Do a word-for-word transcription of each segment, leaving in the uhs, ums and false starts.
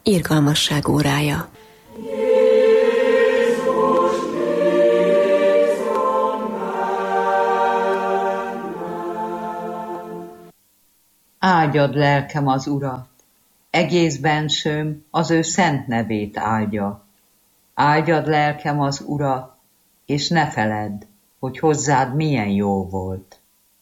Irgalmasság órája. Áldjad lelkem az Urat, egész bensőm az ő szent nevét áldja. Áldjad lelkem az Urat, és ne feledd, hogy hozzád milyen jó volt.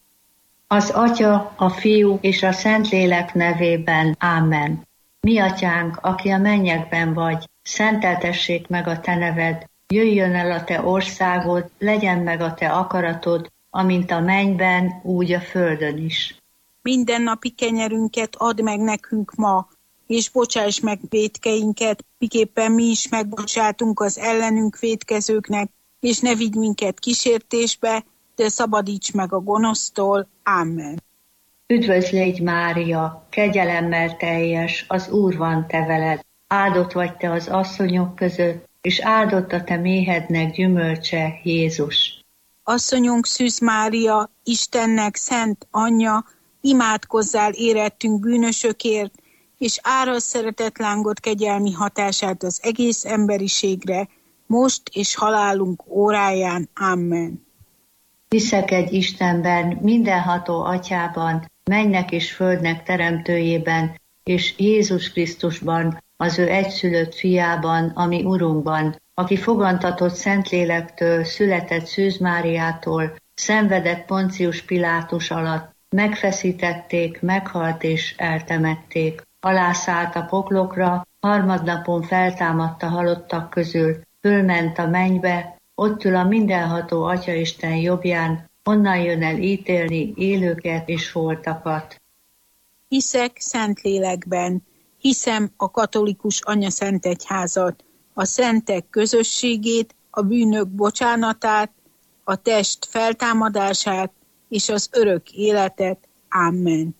Az Atya, a Fiú és a Szentlélek nevében. Ámen. Mi Atyánk, aki a mennyekben vagy, szenteltessék meg a te neved, jöjjön el a te országod, legyen meg a te akaratod, amint a mennyben, úgy a földön is. Mindennapi kenyerünket add meg nekünk ma, és bocsáss meg vétkeinket, miképpen mi is megbocsátunk az ellenünk vétkezőknek, és ne vigy minket kísértésbe, de szabadíts meg a gonosztól. Ámen. Üdvözlégy Mária, kegyelemmel teljes, az Úr van te veled, áldott vagy te az asszonyok között, és áldott a te méhednek gyümölcse, Jézus. Asszonyunk Szűz Mária, Istennek szent anyja, imádkozzál érettünk bűnösökért, és árasz szeretetlángot kegyelmi hatását az egész emberiségre, most és halálunk óráján. Amen. Hiszek egy Istenben, mindenható Atyában, mennek és földnek teremtőjében, és Jézus Krisztusban, az ő egyszülött fiában, ami Urunkban, aki fogantatott Szentlélektől, született Szűz Máriától, szenvedett Poncius Pilátus alatt, megfeszítették, meghalt és eltemették. Alászállt a poklokra, harmadnapon feltámadt a halottak közül, fölment a mennybe, ott ül a mindenható Atyaisten jobbján, onnan jön el ítélni élőket és holtakat. Hiszek Szentlélekben, hiszem a katolikus anyaszentegyházat, a szentek közösségét, a bűnök bocsánatát, a test feltámadását és az örök életet. Amen.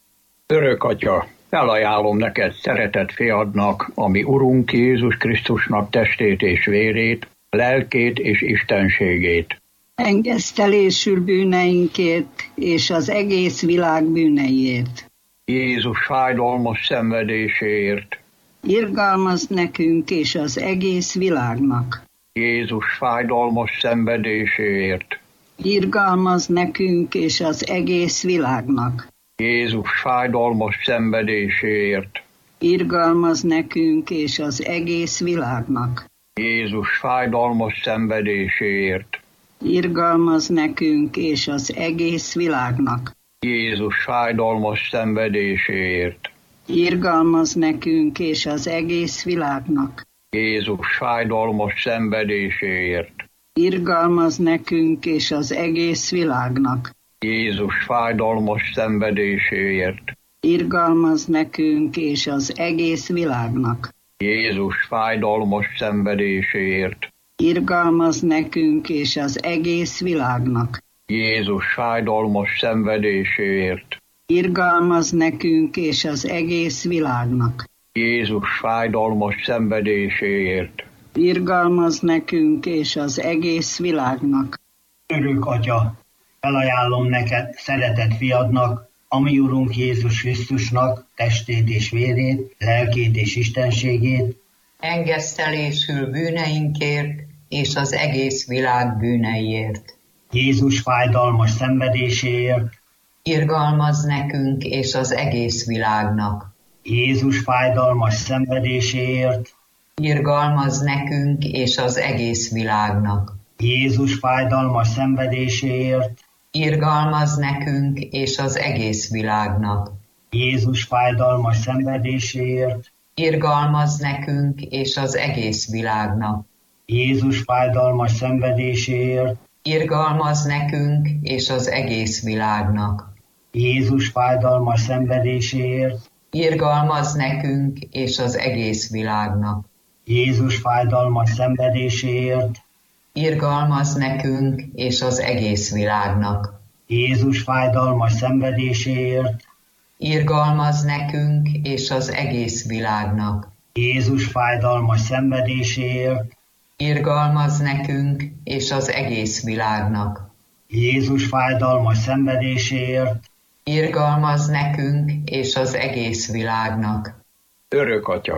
Örök Atya, felajánlom neked szeretett fiadnak, ami Urunk Jézus Krisztusnak testét és vérét, lelkét és istenségét. Engesztelésül bűneinkért és az egész világ bűneiért. Jézus fájdalmas szenvedéséért. Irgalmazz nekünk és az egész világnak. Jézus fájdalmas szenvedéséért. Irgalmazz nekünk és az egész világnak. Jézus fájdalmas szenvedéséért. Irgalmazz nekünk és az egész világnak. Jézus fájdalmas szenvedéséért. Irgalmazz nekünk és az egész világnak. Jézus fájdalmas szenvedéséért. Irgalmazz nekünk és az egész világnak. Jézus fájdalmas szenvedéséért. Irgalmazz nekünk és az egész világnak. Jézus fájdalmas szenvedéséért. Irgalmazz nekünk és az egész világnak. Jézus fájdalmas szenvedéséért. Irgalmazz nekünk és az egész világnak. Jézus fájdalmas szenvedéséért. Irgalmazz nekünk és az egész világnak. Jézus fájdalmas szenvedéséért. Irgalmazz nekünk és az egész világnak. Örök Atya, felajánlom neked szeretett fiadnak, ami Urunk Jézus Krisztusnak testét és vérét, lelkét és istenségét, engesztelésül bűneinkért és az egész világ bűneiért. Jézus fájdalmas szenvedéséért, irgalmazz nekünk és az egész világnak. Jézus fájdalmas szenvedéséért, irgalmazz nekünk és az egész világnak. Jézus fájdalmas szenvedéséért, irgalmazz nekünk és az egész világnak. Jézus fájdalmas szenvedéséért, irgalmazz nekünk és az egész világnak. Jézus fájdalmas szenvedéséért, irgalmazz nekünk és az egész világnak. Jézus fájdalmas szenvedéséért, irgalmazz nekünk és az egész világnak. Jézus fájdalmas szenvedéséért, irgalmazz nekünk és az egész világnak. Jézus fájdalmas szenvedéséért, irgalmazz nekünk és az egész világnak. Jézus fájdalmas szenvedéséért, irgalmazz nekünk és az egész világnak. Jézus fájdalmas szenvedéséért, irgalmazz nekünk és az egész világnak. Örök Atya,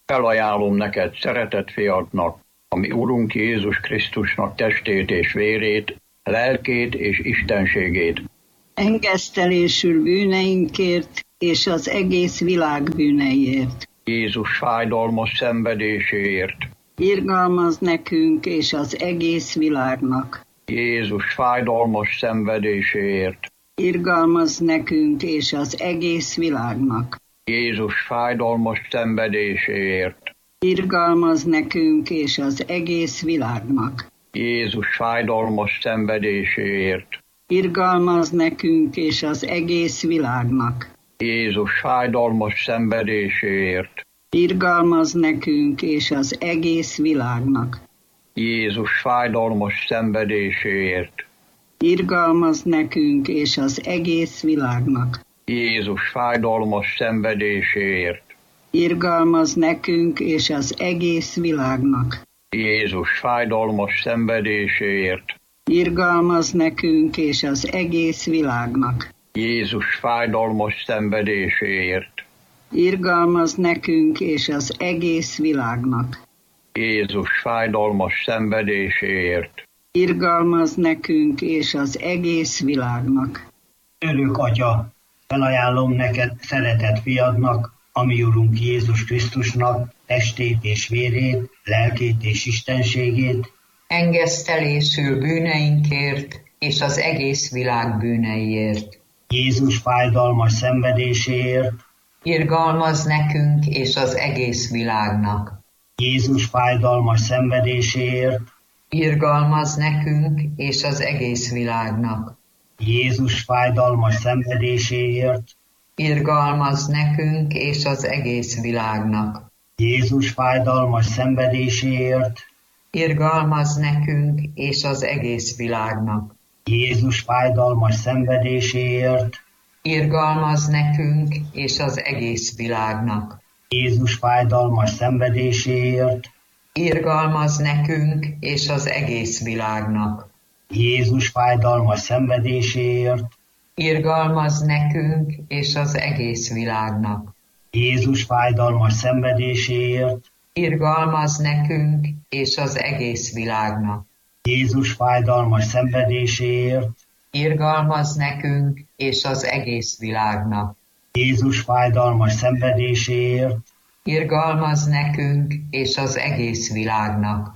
felajánlom neked szeretett fiadnak, ami Urunk Jézus Krisztusnak testét és vérét, lelkét és istenségét. Engesztelésül bűneinkért és az egész világ bűneiért. Jézus fájdalmas szenvedéséért. Irgalmaz nekünk és az egész világnak. Jézus fájdalmas szenvedéséért. Irgalmaz nekünk és az egész világnak. Jézus fájdalmas szenvedéséért. Irgalmaz nekünk és az egész világnak. Jézus fájdalmas szenvedéséért. Irgalmaz nekünk és az egész világnak. Jézus fájdalmas szenvedéséért. Irgalmaz nekünk és az egész világnak. Jézus fájdalmas szenvedéséért. Irgalmaz nekünk és az egész világnak. Jézus fájdalmas szenvedéséért. Irgalmaz nekünk és az egész világnak. Jézus fájdalmas szenvedéséért. Irgalmaz nekünk és az egész világnak. Jézus fájdalmas szenvedéséért. Irgalmaz nekünk és az egész világnak. Jézus fájdalmas szenvedéséért. Irgalmaz nekünk és az egész világnak. Örök Atya, felajánlom neked szeretett fiadnak, ami Urunk Jézus Krisztusnak testét és vérét, lelkét és istenségét, engesztelésül bűneinkért és az egész világ bűneiért. Jézus fájdalmas szenvedéséért, Irgalmaz nekünk és az egész világnak. Jézus fájdalmas szenvedéséért, Irgalmaz nekünk és az egész világnak. Jézus fájdalmas szenvedéséért, Irgalmaz nekünk és az egész világnak. Jézus fájdalmas szenvedéséért, Irgalmaz nekünk és az egész világnak. Jézus fájdalmas szenvedéséért, Irgalmaz nekünk és az egész világnak. Jézus fájdalmas szenvedéséért, Irgalmaz nekünk és az egész világnak. Jézus fájdalmas szenvedéséért, Irgalmaz nekünk és az egész világnak. Jézus fájdalmas szenvedéséért, Irgalmaz nekünk és az egész világnak. Jézus fájdalmas szenvedéséért, Irgalmaz nekünk és az egész világnak. Jézus fájdalmas szenvedéséért, Irgalmaz nekünk és az egész világnak.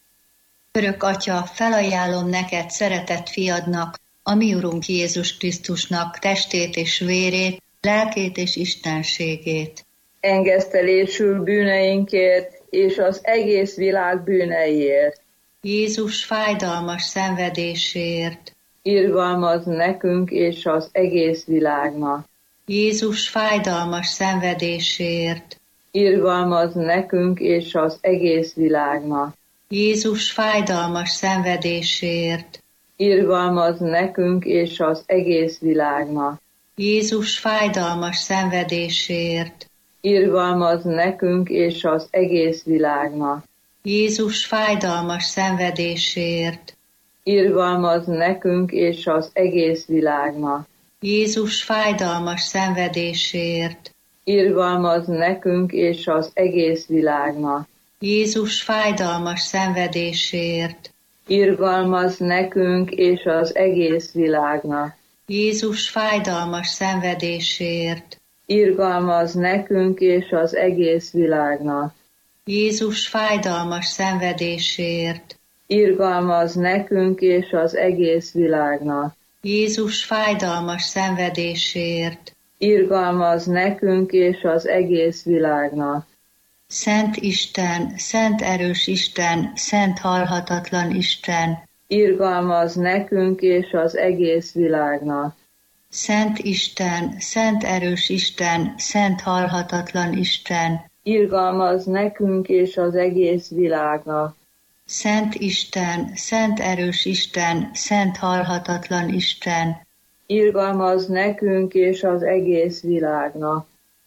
Örök Atya, felajánlom neked szeretett fiadnak, a mi Urunk Jézus Krisztusnak testét és vérét, lelkét és istenségét. Engesztelésül bűneinkért és az egész világ bűneiért. Jézus fájdalmas szenvedéséért. Irgalmaz nekünk és az egész világnak. Jézus fájdalmas szenvedéséért. Irgalmaz nekünk és az egész világnak. Jézus fájdalmas szenvedéséért. Irgalmaz nekünk és az egész világnak. Jézus fájdalmas szenvedéséért. Irgalmaz nekünk és az egész világnak. Jézus fájdalmas szenvedéséért. Irgalmaz nekünk és az egész világnak. Jézus fájdalmas szenvedéséért. Irgalmaz nekünk és az egész világnak. Jézus fájdalmas szenvedéséért. Irgalmaz nekünk és az egész világnak. Jézus fájdalmas szenvedéséért. Irgalmaz nekünk és az egész világnak. Jézus fájdalmas szenvedéséért. Irgalmaz nekünk és az egész világnak. Jézus fájdalmas szenvedéséért. Irgalmaz nekünk és az egész világnak. Szent Isten, szent erős Isten, szent halhatatlan Isten, irgalmaz nekünk és az egész világnak. Szent Isten, szent erős Isten, szent halhatatlan Isten, irgalmaz nekünk és az egész világnak. Szent Isten, szent erős Isten, szent halhatatlan Isten, irgalmaz nekünk és az egész világnak.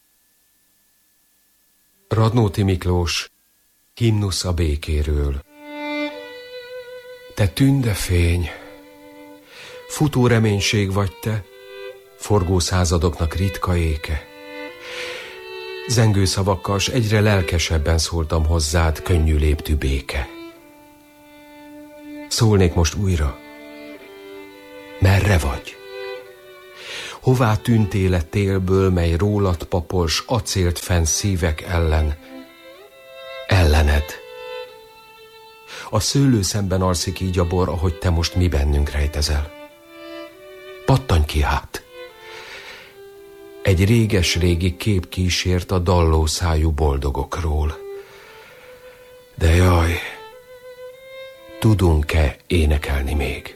Radnóti Miklós, himnusz a békéről. Te tündefény, futó reménység vagy te, forgó századoknak ritka éke. Zengő szavakkal, s egyre lelkesebben szóltam hozzád, könnyű léptű béke. Szólnék most újra. Merre vagy? Hová tűntél a télből, mely rólad papol, s acélt fenn szívek ellen? Ellened. A szőlő szemben alszik így a bor, ahogy te most mi bennünk rejtezel. Pattanj ki hát! Egy réges-régi kép kísért a dalló szájú boldogokról. De jaj, tudunk-e énekelni még?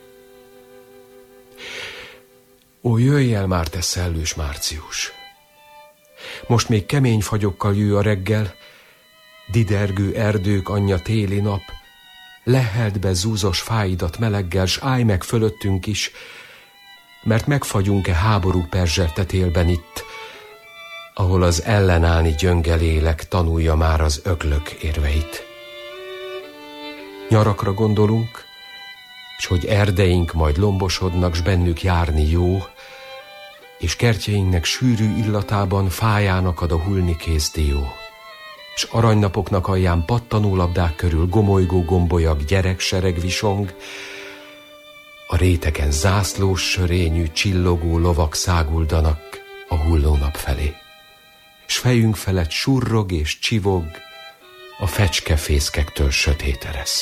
Ó, jöjj el már, te szellős március! Most még kemény fagyokkal jő a reggel, didergő erdők anyja téli nap, leheld be zúzos fáidat meleggel, s állj meg fölöttünk is, mert megfagyunk-e háború perzseltetélben itt, ahol az ellenállni gyönge lélek tanulja már az öglök érveit. Nyarakra gondolunk, s hogy erdeink majd lombosodnak, s bennük járni jó, és kertjeinknek sűrű illatában fájának ad a hullni kész dió, s aranynapoknak alján pattanólabdák körül gomolygó gombolyak gyereksereg visong, a rétegen zászlós sörényű csillogó lovak száguldanak a hullónap felé, s fejünk felett surrog és csivog a fecskefészkektől sötét eresz.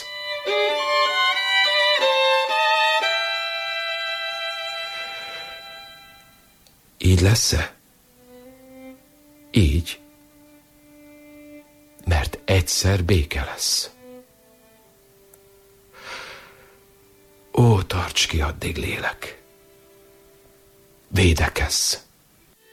Így lesz-e? Így, mert egyszer béke lesz. Ó, tarts ki addig, lélek! Védekezz!